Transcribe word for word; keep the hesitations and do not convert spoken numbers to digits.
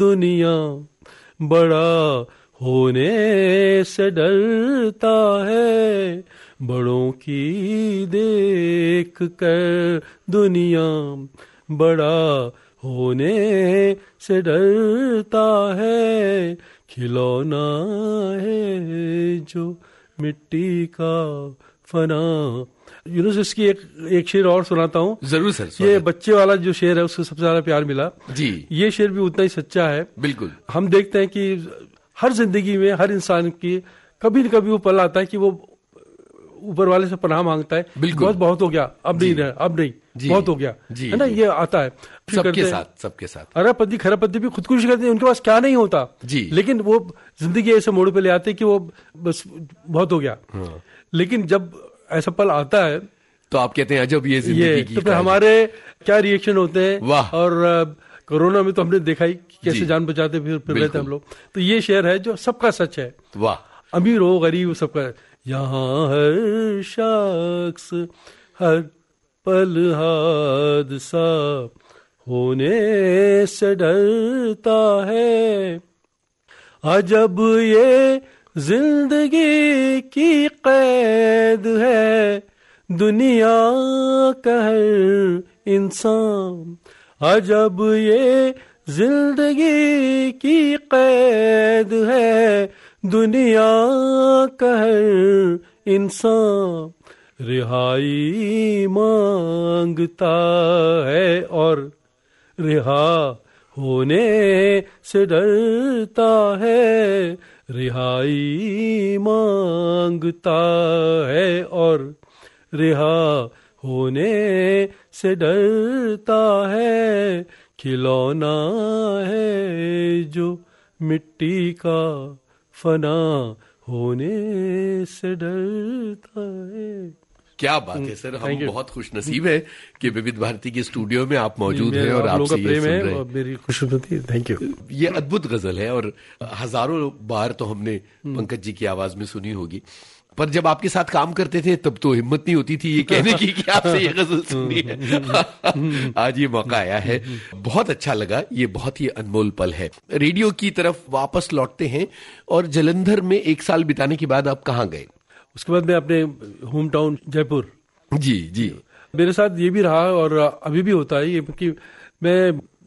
दुनिया बड़ा होने से डरता है, बड़ों की देख कर दुनिया बड़ा होने से डरता है, खिलौना है जो मिट्टी का फना। यूनुस इसकी एक एक शेर और सुनाता हूँ। जरूर सर। ये बच्चे वाला जो शेर है उसको सबसे ज्यादा प्यार मिला जी। ये शेर भी उतना ही सच्चा है। बिल्कुल। हम देखते हैं कि हर जिंदगी में हर इंसान की कभी न कभी वो पल आता है कि वो ऊपर वाले से पनाह मांगता है। बहुत बहुत हो गया, अब नहीं रहा, अब नहीं, बहुत हो गया, है ना। ये आता है सबके साथ, सबके साथ। अरबपति खरबपति भी खुदकुशी करते हैं, उनके पास क्या नहीं होता जी, लेकिन वो जिंदगी ऐसे मोड़ पे ले आते कि वो बस बहुत हो गया। हाँ। लेकिन जब ऐसा पल आता है तो आप कहते हैं अजब ये जिंदगी की। तो फिर हमारे क्या रिएक्शन होते हैं। वाह। और कोरोना में तो हमने देखा ही कैसे जान बचाते फिर फिर रहे थे हम लोग। तो ये शेर है जो सबका सच है। वाह। अमीर हो गरीब सबका, यहाँ हर शख्स हर पल हादसा होने से डरता है, अजब ये जिंदगी की कैद है, दुनिया का हर इंसान, अजब ये जिंदगी की कैद है, दुनिया का हर इंसान रिहाई मांगता है और रिहा होने से डरता है, रिहाई मांगता है और रिहा होने से डरता है, खिलौना है जो मिट्टी का फना होने से डरता है। क्या बात है सर, हम बहुत खुश नसीब है कि विविध भारती के स्टूडियो में आप मौजूद हैं और आपसे ये सुन रहे हैं। मेरी खुशनुदी, थैंक यू। ये अद्भुत गजल है और हजारों बार तो हमने पंकज जी की आवाज में सुनी होगी, पर जब आपके साथ काम करते थे तब तो हिम्मत नहीं होती थी ये कहने की कि आपसे ये गजल सुननी है। आज ये मौका आया है, बहुत अच्छा लगा, ये बहुत ही अनमोल पल है। रेडियो की तरफ वापस लौटते हैं और जालंधर में एक साल बिताने के बाद आप कहाँ गए? उसके बाद मैं अपने होम टाउन जयपुर। जी जी। मेरे साथ ये भी रहा और अभी भी होता है ये कि मैं